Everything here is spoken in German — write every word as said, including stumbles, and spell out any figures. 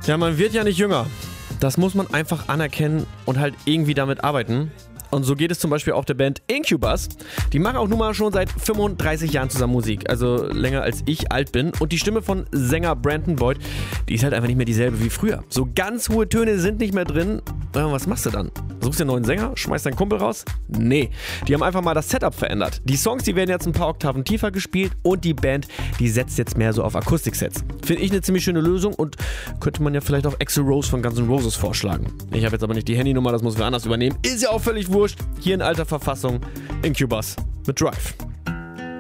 Ja, man wird ja nicht jünger. Das muss man einfach anerkennen und halt irgendwie damit arbeiten. Und so geht es zum Beispiel auch der Band Incubus. Die machen auch nun mal schon seit fünfunddreißig Jahren zusammen Musik, also länger als ich alt bin. Und die Stimme von Sänger Brandon Boyd, die ist halt einfach nicht mehr dieselbe wie früher. So ganz hohe Töne sind nicht mehr drin. Ja, was machst du dann? Suchst du einen neuen Sänger? Schmeißt deinen Kumpel raus? Nee, die haben einfach mal das Setup verändert. Die Songs, die werden jetzt ein paar Oktaven tiefer gespielt und die Band, die setzt jetzt mehr so auf Akustiksets. Finde ich eine ziemlich schöne Lösung und könnte man ja vielleicht auch Axl Rose von Guns N' Roses vorschlagen. Ich habe jetzt aber nicht die Handynummer, das muss wer anders übernehmen. Ist ja auch völlig wurscht. Hier in alter Verfassung Incubus mit Drive.